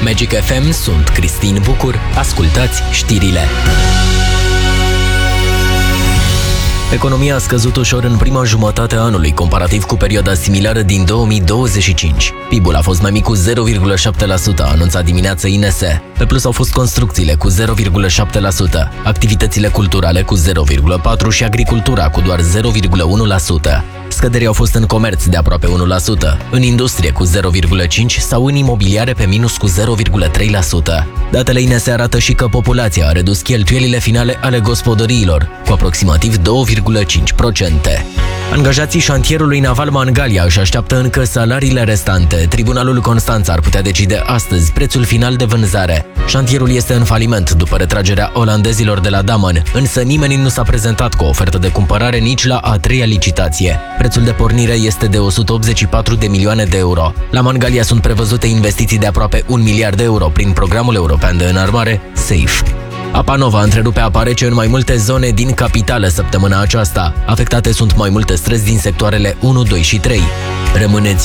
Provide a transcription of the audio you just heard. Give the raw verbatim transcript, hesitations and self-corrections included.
Magic F M sunt Cristin Bucur. Ascultați știrile. Economia a scăzut ușor în prima jumătate a anului, comparativ cu perioada similară din două mii douăzeci și cinci. P I B-ul a fost mai mic cu zero virgulă șapte la sută, a anunțat dimineață I N S. Pe plus au fost construcțiile cu zero virgulă șapte la sută, activitățile culturale cu zero virgulă patru la sută și agricultura cu doar zero virgulă unu la sută. Scăderii au fost în comerț de aproape unu la sută, în industrie cu zero virgulă cinci la sută sau în imobiliare pe minus cu zero virgulă trei la sută. Datele I N S arată și că populația a redus cheltuielile finale ale gospodăriilor cu aproximativ două virgulă cinci la sută. Angajații șantierului naval Mangalia își așteaptă încă salariile restante. Tribunalul Constanța ar putea decide astăzi prețul final de vânzare. Șantierul este în faliment după retragerea olandezilor de la Daman, însă nimeni nu s-a prezentat cu o ofertă de cumpărare nici la a treia licitație. Prețul de pornire este de o sută optzeci și patru de milioane de euro. La Mangalia sunt prevăzute investiții de aproape un miliard de euro prin programul european de înarmare SAFE. Apa Nova întrerupe apa rece în mai multe zone din capitală săptămâna aceasta. Afectate sunt mai multe străzi din sectoarele unu, doi și trei. Rămâneți